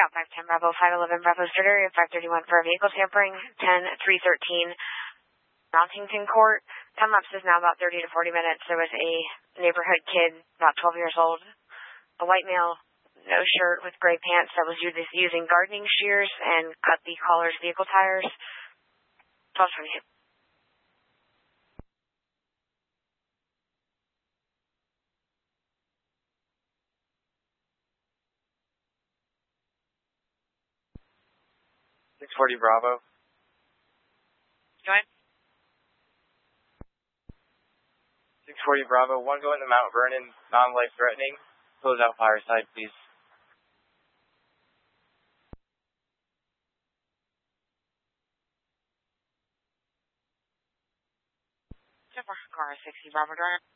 Scout 510 Bravo, 511 Bravo, start area 531 for a vehicle tampering, 10-313 Mountington Court. Time lapse is now about 30 to 40 minutes. There was a neighborhood kid, about 12 years old, a white male, no shirt with gray pants that was using gardening shears and cut the caller's vehicle tires. 12:22. Bravo. Go ahead. 640 Bravo, one going to Mount Vernon, non-life threatening. Close out fire side, please. Car 60 Bravo, driver.